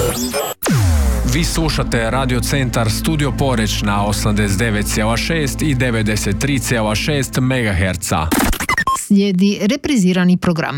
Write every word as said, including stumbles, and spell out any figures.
Vi slušate Radio Centar Studio Poreč na osamdeset devet zarez šest i devedeset tri zarez šest megaherca. Slijedi reprizirani program.